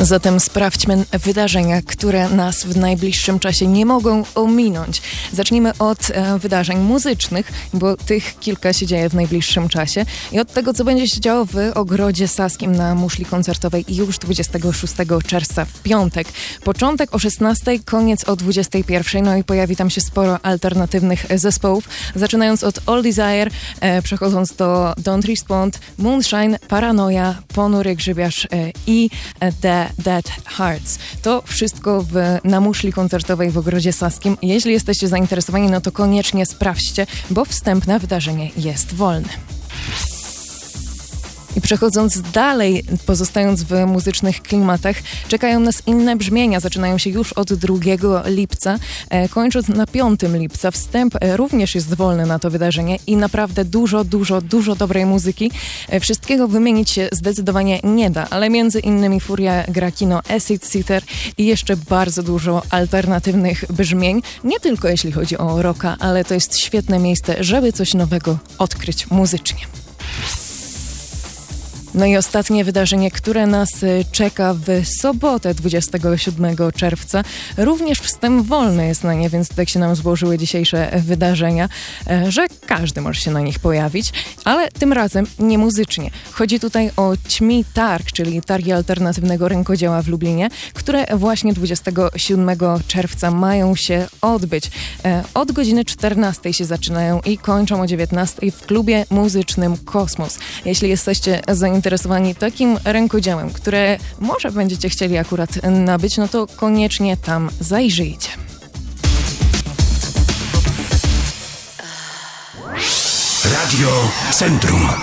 Zatem sprawdźmy wydarzenia, które nas w najbliższym czasie nie mogą ominąć. Zacznijmy od wydarzeń muzycznych, bo tych kilka się dzieje w najbliższym czasie i od tego, co będzie się działo w Ogrodzie Saskim na muszli koncertowej już 26 czerwca w piątek. Początek o 16, koniec o 21, no i pojawi tam się sporo alternatywnych zespołów, zaczynając od All Desire, przechodząc do Don't Respond, Moonshine, Paranoia, Ponury Grzybiarz i The Dead Hearts. To wszystko na muszli koncertowej w Ogrodzie Saskim. Jeśli jesteście zainteresowani, no to koniecznie sprawdźcie, bo wstęp na wydarzenie jest wolny. I przechodząc dalej, pozostając w muzycznych klimatach, czekają nas inne brzmienia. Zaczynają się już od 2 lipca, kończąc na 5 lipca. Wstęp również jest wolny na to wydarzenie i naprawdę dużo dobrej muzyki. Wszystkiego wymienić się zdecydowanie nie da, ale między innymi Furia gra kino, Acid Sitter i jeszcze bardzo dużo alternatywnych brzmień. Nie tylko jeśli chodzi o rocka, ale to jest świetne miejsce, żeby coś nowego odkryć muzycznie. No i ostatnie wydarzenie, które nas czeka w sobotę 27 czerwca. Również wstęp wolny jest na nie, więc tak się nam złożyły dzisiejsze wydarzenia, że każdy może się na nich pojawić, ale tym razem nie muzycznie. Chodzi tutaj o Ćmi Targ, czyli targi alternatywnego rękodzieła w Lublinie, które właśnie 27 czerwca mają się odbyć. Od godziny 14 się zaczynają i kończą o 19 w klubie muzycznym Kosmos. Jeśli jesteście zainteresowani takim rękodziełem, które może będziecie chcieli akurat nabyć, no to koniecznie tam zajrzyjcie. Radio Centrum.